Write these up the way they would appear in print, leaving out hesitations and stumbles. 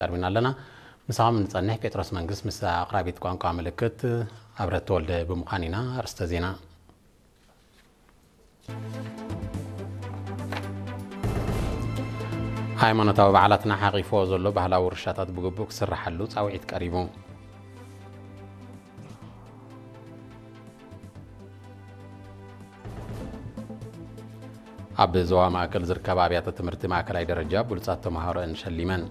قربنا لنا مسام نصنح بيتروس منقس مس أقربيت قانقا ملكت أبرت ولد بمقاننا أرستزينا ሃይማኖታዊ በዓላትና ሓቂፎ ዘሎ ባህላዊ ርሻታት ብግቡእ ክስራሓሉ ጻውዒት ቀሪቡ ኣብ ዞባ ማእከል ዝርከባ ኣብያተ ትምህርቲ ማእከላይ ደረጃ ብሉጻት ተምሃሮ እንሸሊመን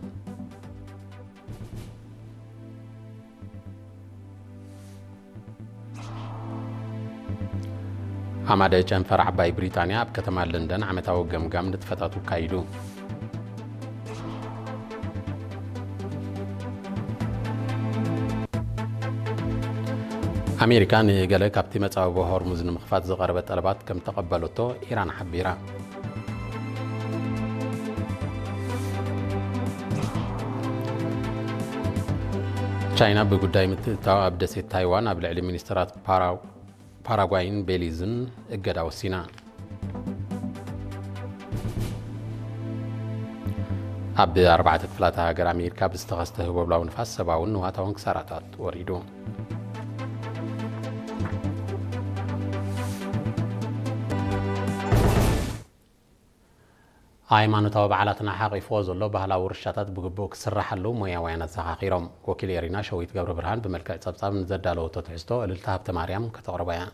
ኣማደ ጨንፈር ዓባይ ብሪጣንያ ኣብ ከተማ ለንደን ዓመታዊ ገምጋም ንጥፈታቱ ካይዱ أمريكا نقل كابتي مصاب هرمز نمخفات زغربة طلبات كم تقبلته إيران حبيرة تشاينا بقداي متتاو أبدسي تايوان قبل علم منسترات باراغواين بيليزن اقدا وسينا أب 4 كفلاتها هاجر أمريكا بستغسته وبلاو نفاس سباون وهاتاون كساراتات وريدو ሃይማኖታዊ በዓላትና ሓቂፎ ዘሎ ባህላዊ ርሻታት ብግቡእ ክስራሓሉ ሞያውያን ኣዘኻኺሮም ወኪል ኤሪና ሸዊት ገብረ ብርሃን ብመልክዕ ጸብጻብ ንዘዳለወቶ ትሕዝቶ እልልታ ሃብተ ማርያም ከተቕርባ እያ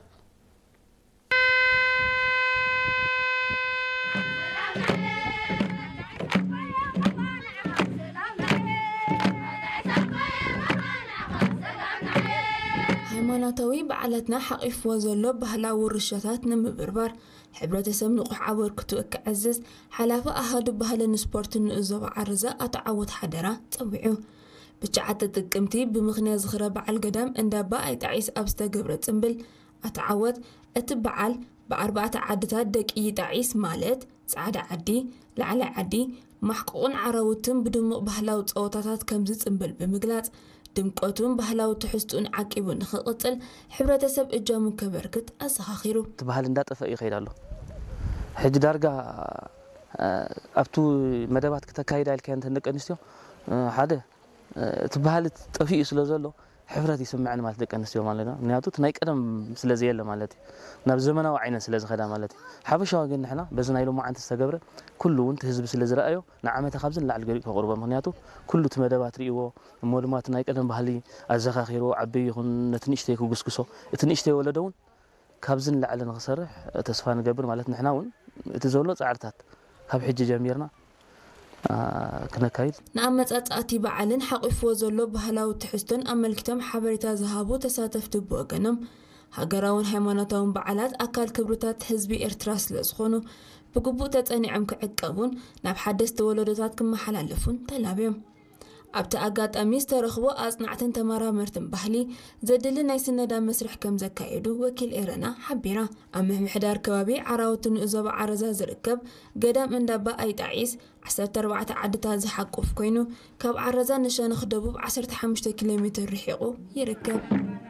ሃይማኖታዊ በዓላትና ሓቂፎ ዘሎ ባህላዊ ርሻታት ንምብርባር ሕብረተሰብ ንቑሕ ኣበርክቱ ክዕዝዝ ሓላፊ ኣሃዱ ባህልን ስፖርትን ንእዞባ ዓርዛ ኣተዓወት ሓደራ ፀዊዑ ብትሽዓተ ጥቅምቲ ብምኽንያት ዝኽረ በዓል ገዳም እንዳባ ኣይጣዒስ ኣብ ዝተገብረ ጽምብል ኣተዓወት እቲ በዓል ብ4 ዓድታት ደቂ ጣዒስ ማለት ጻዕዳ ዓዲ ላዕላይ ዓዲ ማሕቆቕን ዓረውትን ብድሙቕ ባህላዊ ፀወታታት ከምዚ ጽምብል ብምግላጽ ድምቀቱን ባህላዊ ትሕዝቱን ዓቂቡ ንኽቕጽል ሕብረተሰብ እጃሙ ከበርክት ኣዘኻኺሩ እቲ ባህል እንዳጠፈ ይኸይድ ኣሎ ሕጂ ዳርጋ ኣብቱ መደባት ከተካይዳ ኢልካ እንተ ደቂ ኣንስትዮ ሓደ እቲ ባህል ጠፊኡ ስለ ዘሎ ሕብረት ይስምዐን ማለት ደቂ ኣንስትዮ ማለት ነው ምክንያቱ ናይ ቀደም ስለ ዘየለ ማለት ናብ ዘመናዊ ዓይነት ስለ ዝኸዳ ማለት ሓበሻዊ ግን ንሕና በዚ ናይ ሎማ ዓንቲ ዝተገብረ ኩሉ እውን ህዝቢ ስለ ዝረአዮ ንዓመተ ካብዝን ላዕል ገሪኡ ከቕርቦ ምክንያቱ ኩሉ እቲ መደባት ርእይዎ እሞ ድማ እቲ ናይ ቀደም ባህሊ ኣዘኻኺሮ ዓበይ ይኹን ነቲ ንእሽተይ ክጉስግሶ እቲ ንእሽተይ ወለዶ እውን ካብዝን ላዕሊ ንኽሰርሕ ተስፋ ንገብር ማለት ንሕና እውን እቲ ዘሎ ጻዕርታት ካብ ሕጂ ጀሚርና كنكايد نعمت بعلن حقيفو زلو بهلاو تحستون أملكتم حبرتا زهابو تساتفت بوغنم هاجراون حيماناتون بعلات أكال كبرتات حزبي إرتراس لزخونو بقبو تتانيعم كعقابون ناب حدث تولدتات كما حلالفون تلابيم أبتا أقات أميس ترخبو أصنعتن تمارا مرتن بحلي زدل نايسن دا مسرح كم زكايدو وكيل إيرانا حبيرا أمه محدار كوابي عراوتن أزوب عرزا زركب قدام من دابا أي تعيس 14 عدتا زحقوف كوينو كاب عرزا نشان خدبو ب15 كيلومتر رحيقو يركب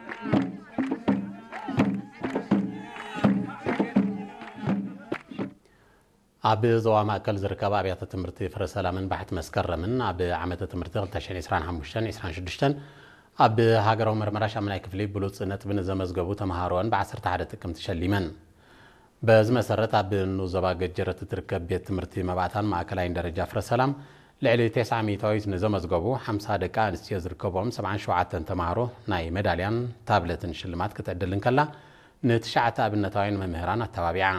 ኣብ ዞባ ማእከል ዝርከባ ኣብያተ ትምህርቲ ፍረሰላምን ባሕት መስከረምን ኣብ ዓመተ ትምህርቲ 2025-26 ኣብ ሃገራዊ መርመራ ሻምናይ ክፍሊ ብሉጽ ነጥቢ ንዘመዝገቡ ተምሃሮን ብ11 ጥቅምቲ ሸሊመን በዚ መሰረት ኣብ ዞባ ገጀረት ትርከብ ቤት ትምህርቲ መባእታን ማእከላይን ደረጃ ፍረሰላም ልዕሊ 900 ንዘመዝገቡ 50 ደቂ ኣንስትዮ ዝርከቦም 77 ተምሃሮ ናይ ሜዳልያን ታብለትን ሽልማት ክትዕድልን ከላ ን9 ኣብነታውያን መምህራን ኣተባቢዓ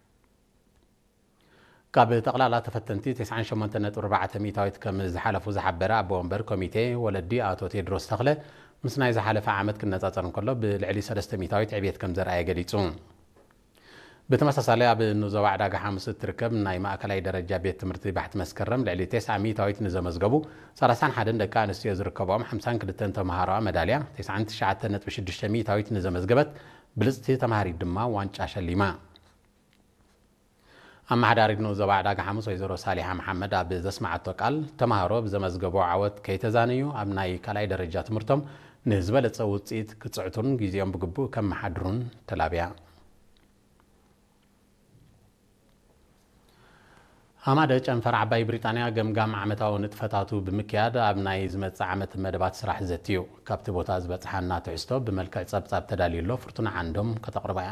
ካብ ጠቕላላ ተፈተንቲ 98.4 ሚታዊት ከም ዝሓለፉ ዝሓበረ ኣብ ወንበር ኮሚቴ ወለዲ ኣቶ ቴድሮስ ተኽለ ምስ ናይ ዝሓለፈ ዓመት ክነጻጸር እንከሎ ብልዕሊ 3 ሚታዊት ዕብየት ከም ዘርአየ ገሊጹ በተመሳሳሊ ኣብ ዞባ ዕዳጋ ሓሙስ ትርከብ ናይ ማእከላይ ደረጃ ቤት ትምህርቲ ባሕት መስከረም ልዕሊ 9 ሚታዊት ንዘመዝገቡ 31 ደቂ ኣንስትዮ ዝርከቦም 52 ተምሃሮ መዳልያ 99.6 ሚታዊት ንዘመዝገበት ብልጽቲ ተምሃሪት ድማ ዋንጫ ሸሊማ أما حداريد نو زبا عداق حمس ويزورو صالحة محمد أب زسمعتو قال تمهارو بزمزقبو عوات كيتزانيو أبناي كالاي درجات مرتم نزبة لتصوتيت كتسعتون جيزيون بقبو كم محدرون تلابيا حماده ጨንፈር ዓባይ ብሪጣንያ ገምጋም ዓመታዊ ንጥፈታቱ ብምክያድ ኣብ ናይ ዝመጽእ ዓመት መደባት ስራሕ ዘትዩ ካብቲ ቦታ ዝበጽሓና ትዕስቶ ብመልክዕ ጸብጻብ ተዳልዩሎ ፍርቱና ዓንዶም ከተቕርባያ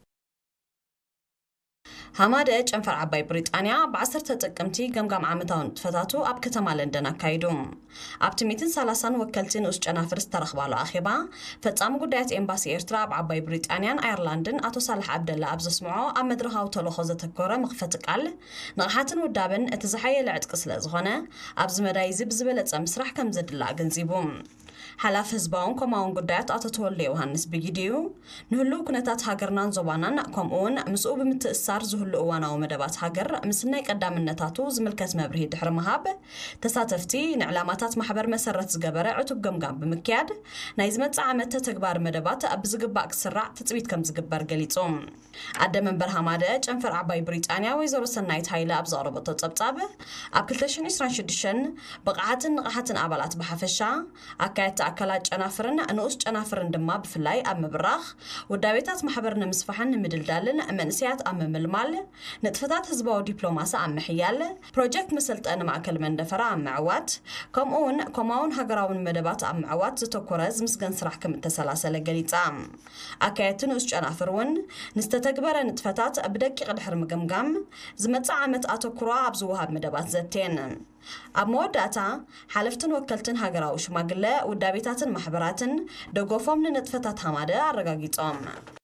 حماده ጨንፈር ዓባይ ብሪጣንያ ብ10 ተጠቀምቲ ገምጋም ዓመታዊ ንጥፈታቱ ኣብ ከተማ ለንደን ኣካይዱ ኣብቲ 130 ወከልቲ ንኡስ ጨናፍር ዝተረኽባሉ ኣኼባ ፈጻሚ ጉዳያት ኤምባሲ ኤርትራ ኣብ ዓባይ ብሪጣንያን ኣየርላንድን ኣቶ ሳልሕ ዓብደላ ኣብ ዘስምዖ ኣብ መድረኻዊ ተልእኾ ዘተኮረ ምኽፈቲ ቃል ንቕሓትን ውዳብን እቲ ዝሓየለ ዕጥቂ ስለ ዝኾነ ኣብዚ መዳይ ብዝበለጸ ምስራሕ ከም ዘድላእ ገንዚቡ حلاف ህዝባውን ከማውን ጉዳያት ኣቶ ተወልደ ዮሃንስ ብጊዲዩ ንህሉ ኩነታት ሃገርናን ዞባናን ከምኡውን ምስኡ ብምትእሳር ዝህሉ እዋናዊ መደባት ሃገር ምስናይ ቀዳምነታቱ ዝምልከት መብርሂ ድሕሪ መሃብ ተሳተፍቲ ንዕላማታት ማሕበር መሰረት ዝገበረ ዕቱብ ገምጋም ብምክያድ ናይ ዝመጽእ ዓመት ተግባር መደባት ኣብ ዝግባእ ክስራዕ ትጽቢት ከም ዝግበር ገሊጾም ኣደ መንበር ሓማደ ጨንፈር ዓባይ ብሪጣንያ ወይዘሮ ሰናይት ሃይለ ኣብ ዘቕረበቶ ጸብጻብ ኣብ 2026 ብቕዓትን ንቕሓትን ኣባላት ብሓፈሻ ኣካየት ኣካላት ጨናፍርን ንኡስ ጨናፍርን ድማ ብፍላይ ኣብ ምብራኽ ውዳቤታት ማሕበር ንምስፋሕን ንምድልዳልን መንስያት ኣብ ምምልማል ንጥፈታት ህዝባዊ ዲፕሎማሲ ኣብ ምሕያል ፕሮጀክት መሰልጠኒ ማእከል መንደፈራ ኣብ ምዕዋት ከምኡውን ከማውን ሃገራውን መደባት ኣብ ምዕዋት ዝተኮረ ዝምስገን ስራሕ ከም ተሰላሰለ ገሊጻ ኣካየት ንኡስ ጨናፍር እውን ንዝተተግበረ ንጥፈታት ብደቂቕ ድሕሪ ምግምጋም ዝመጽእ ዓመት ኣተኩሮ ኣብ ዝወሃብ መደባት ዘቴን ኣብ መወዳእታ ሓለፍትን ወከልትን ሃገራዊ ሽማግለ ውዳቤታትን ማሕበራትን ደጎፎም ንንጥፈታት ሓማደ ኣረጋጊጾም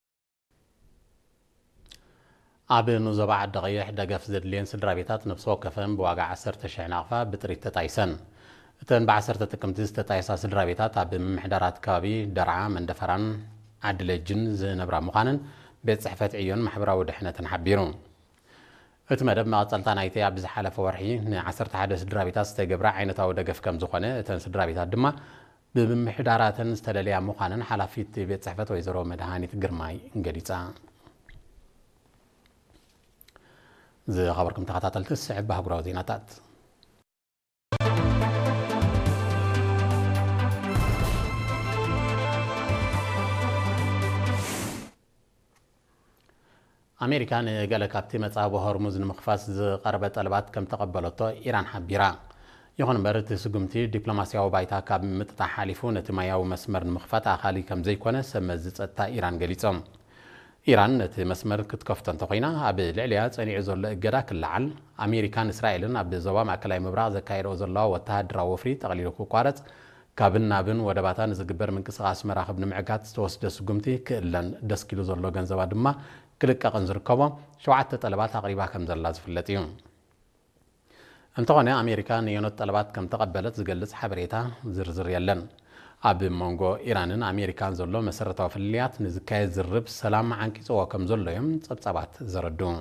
ኣብ ኑዞባ ዓዲ ቀይሕ ደገፍ ዘድልየን ስድራ ቤታት ነፍሲ ወከፈን ብዋጋ 10,000 ናቕፋ ብጥሪት ተጣይሰን እተን ብ10 ጥቅምቲ ዝተጣይሳ ስድራ ቤታት ኣብ ምምሕዳራት ከባቢ ደርዓ መንደፈራን ዓድለጅን ዝነብራ ምዃነን ቤት ጽሕፈት ዕዮን ማሕበራዊ ድሕነትን ሓቢሩ እቲ መደብ መቐጸልታ ናይቲ ኣብ ዝሓለፈ ወርሒ ን11 ስድራ ቤታት ዝተገብረ ዓይነታዊ ደገፍ ከም ዝኾነ እተን ስድራ ቤታት ድማ ብምምሕዳራተን ዝተደለያ ምዃነን ሓላፊት ቤት ጽሕፈት ወይዘሮ መድሃኒት ግርማይ ገሊጻ ዝኸበርኩም ተኸታተልቲ ስዕብ ባህጉራዊ ዜናታት أمريكا نقال كابتي مصاب هرمز نمخفاس قرب طلبات كم تقبلته إيران حبيرا يخون برت سقمتي دبلوماسيا وبايتا كاب متتحالفون تماياو مسمر نمخفات أخالي كم زي كونه سمزت تا إيران قليتهم إيران نت مسمر كتكفتن تقينا أب العليات أني عزول جراك اللعل أمريكا إسرائيل أب زوام أكلاي مبراز كايرو زلا وتهد راوفري تقليل كوكارت كابن نابن ودباتان زجبر من كسر أسمر أخذ نمعقات توسد سقمتي كلن دسكيلو زلا جنزوا دما كلك أقنزر كوبا شوعت طلبات تقريبا كم زلاز في اللاتيون انتقنا أمريكا نيونت طلبات كم تقبلت زجلس حبريتا زرزر يلن أب مونغو إيران أمريكان زلو مسرتها في الليات نزكاي زرب سلام عنك سوا كم زلو يوم تصبات زردون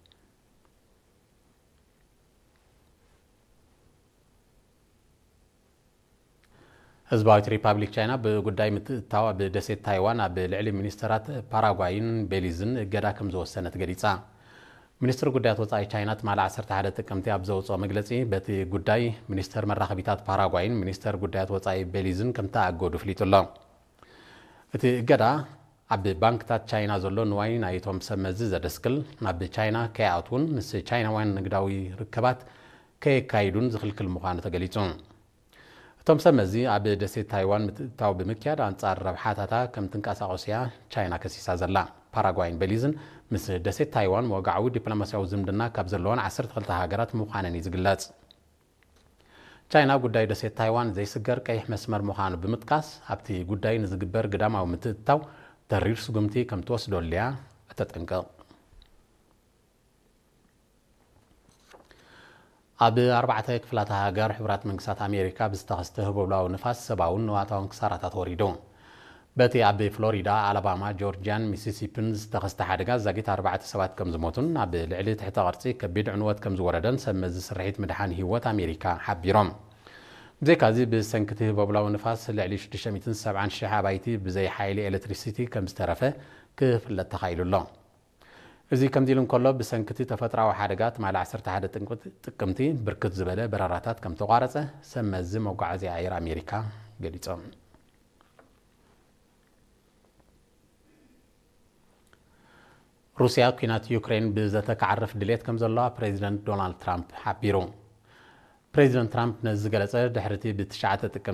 حزبات ريبابليك تشاينا بقداي متتاوى بدسيت تايوان بالعلم منسترات باراغواين بيليزن جدا كم زو السنة قريتها منستر قدايات وصاي تشاينات مع العصر تحدث كمتي أبزو وصا مجلسي بتي قداي منستر مرة خبيتات باراغواين منستر قدايات وصاي بيليزن كمتا أقودو فليت الله بتي جدا عب بانك تات تشاينا زلو نواي نايتهم سمزز دسكل عب تشاينا كاوتون نس تشاينا وين نقداوي ركبات كي كايدون زخل كل مقانة قليتون توم سمزي عب دسيت تايوان متتاو بمكياد أنصار ربحاتها كم تنكاساوسيا تشاينا كسيسا زلا باراغواين بيليزن مس دسيت تايوان وقعوا دبلوماسيا وزمدنا كابزلون 10 خلتا هاجرات مخانني زغلاص تشاينا قداي دسيت تايوان زي سجر كيح مسمر مخان بمتقاس ابتي قداي نزغبر قداماو متتاو ترير سقمتي كم توسدو ليا تتنقل أب 4 كفلات هاجر حبرات منكسات أمريكا بستخسته بولاو نفاس سباون نواتاون كسارات توريدون بتي أب فلوريدا ألاباما جورجيان ميسيسيبين استخسته حدقا زاقيت 4 سبات كم زموتون أب العلي تحت غرسي كبيد عنوات كم زوردن سمز سرحيت مدحان هيوات أمريكا حبيرهم زي كازي بسنكته بولاو نفاس العلي 670 شحا بايتي بزي حايلي إلكتريسيتي كم استرفه كيف للتخيل الله إذا كم ديلون كله بسنكتي تفترة وحركات مع العصر تحدث تقمتي بركت زبالة برارات كم تقارصة سمى الزم وقعزي عير أمريكا قليتهم روسيا ኩናት ዩክሬን ብዘተከዓርፍ ድሌት ከም ዘለዋ ፕሬዚደንት ዶናልድ ትራምፕ ሓቢሩ ፕሬዚደንት ትራምፕ ነዚ ገለጸ ድሕርቲ ብ9 ጥቅምቲ